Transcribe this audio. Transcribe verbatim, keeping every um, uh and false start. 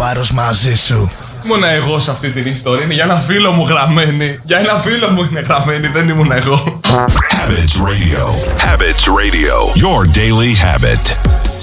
βάρος μαζί σου. Ήμουνα εγώ σε αυτή την ιστορία. Είναι για ένα φίλο μου γραμμένη. Για ένα φίλο μου είναι γραμμένη, δεν ήμουν εγώ. Habits Radio. Habits Radio. Your daily habit.